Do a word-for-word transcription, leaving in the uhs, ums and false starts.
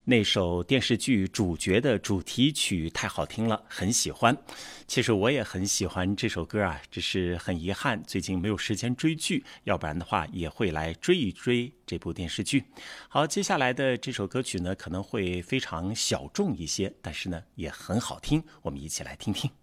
那首电视剧主角的主题曲太好听了，很喜欢。其实我也很喜欢这首歌啊，只是很遗憾最近没有时间追剧，要不然的话也会来追一追这部电视剧。好，接下来的这首歌曲呢可能会非常小众一些，但是呢也很好听，我们一起来听听。